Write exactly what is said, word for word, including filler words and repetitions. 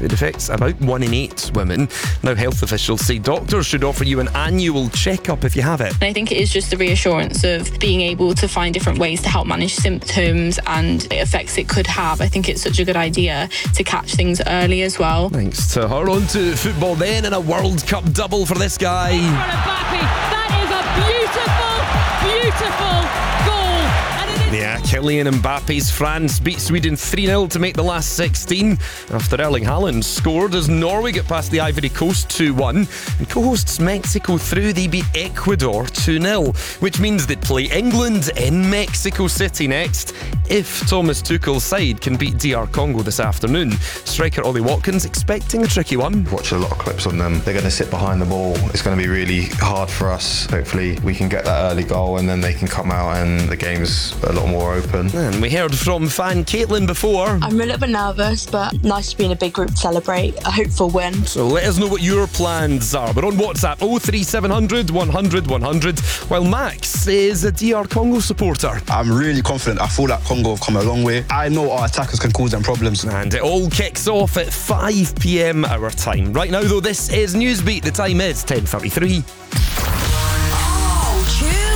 It affects about one in eight women. Now, health officials say doctors should offer you an annual checkup if you have it. And I think it is just the reassurance of being able to find different ways to help manage symptoms and the effects it could have. I think it's such a good idea to catch things early as well. Thanks to her. On to football then, and a World Cup double for this guy. That is a beautiful, beautiful goal. Yeah, Kylian Mbappe's France beat Sweden three nil to make the last sixteen after Erling Haaland scored as Norway get past the Ivory Coast two one, and co-hosts Mexico through. They beat Ecuador two nil, which means they'd play England in Mexico City next if Thomas Tuchel's side can beat D R Congo this afternoon. Striker Ollie Watkins expecting a tricky one. Watch a lot of clips on them. They're going to sit behind the ball. It's going to be really hard for us. Hopefully we can get that early goal and then they can come out and the game's a lot more open. And we heard from fan Caitlin before. I'm a little bit nervous, but nice to be in a big group to celebrate a hopeful win. So let us know what your plans are. We're on WhatsApp oh three seven hundred, one hundred, one hundred, while Max is a D R Congo supporter. I'm really confident. I feel like Congo have come a long way. I know our attackers can cause them problems. And it all kicks off at five p m our time. Right now, though, this is Newsbeat. The time is ten thirty-three.